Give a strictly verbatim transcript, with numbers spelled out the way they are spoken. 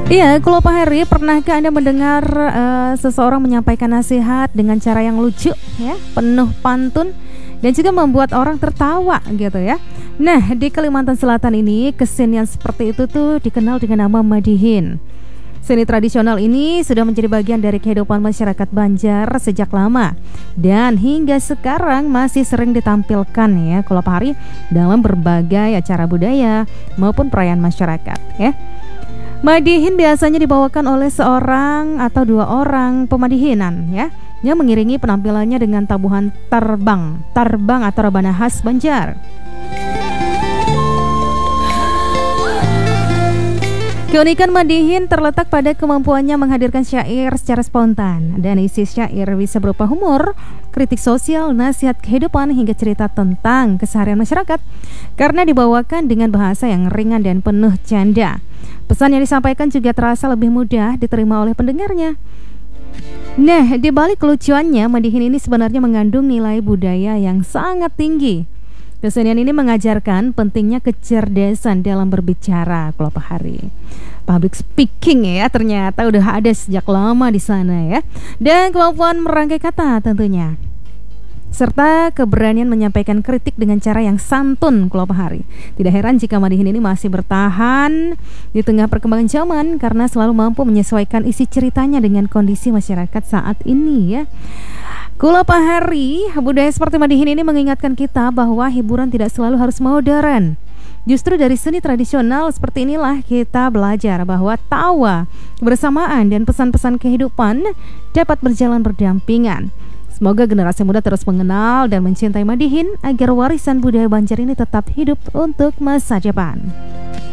Iya, kalau Pak Heri, pernahkah Anda mendengar uh, seseorang menyampaikan nasihat dengan cara yang lucu, ya, penuh pantun, dan juga membuat orang tertawa gitu ya? Nah, di Kalimantan Selatan ini kesenian seperti itu tuh dikenal dengan nama Madihin. Seni tradisional ini sudah menjadi bagian dari kehidupan masyarakat Banjar sejak lama dan hingga sekarang masih sering ditampilkan ya kalau Pak Hari dalam berbagai acara budaya maupun perayaan masyarakat ya. Madihin biasanya dibawakan oleh seorang atau dua orang pemadihinan ya, yang mengiringi penampilannya dengan tabuhan tarbang, tarbang atau rebana khas Banjar. Keunikan Madihin terletak pada kemampuannya menghadirkan syair secara spontan, dan isi syair bisa berupa humor, kritik sosial, nasihat kehidupan hingga cerita tentang keseharian masyarakat karena dibawakan dengan bahasa yang ringan dan penuh canda. Pesan yang disampaikan juga terasa lebih mudah diterima oleh pendengarnya. Nah, di balik kelucuannya, Madihin ini sebenarnya mengandung nilai budaya yang sangat tinggi. Kesenian ini mengajarkan pentingnya kecerdasan dalam berbicara, kalau Pak Hari. Public speaking ya, ternyata udah ada sejak lama di sana ya. Dan kemampuan merangkai kata tentunya, serta keberanian menyampaikan kritik dengan cara yang santun, kalau Pak Hari. Tidak heran jika Madihin ini masih bertahan di tengah perkembangan zaman karena selalu mampu menyesuaikan isi ceritanya dengan kondisi masyarakat saat ini ya. Kula Pak Hari, budaya seperti Madihin ini mengingatkan kita bahwa hiburan tidak selalu harus modern. Justru dari seni tradisional seperti inilah kita belajar bahwa tawa, kebersamaan, dan pesan-pesan kehidupan dapat berjalan berdampingan. Semoga generasi muda terus mengenal dan mencintai Madihin agar warisan budaya Banjar ini tetap hidup untuk masa depan.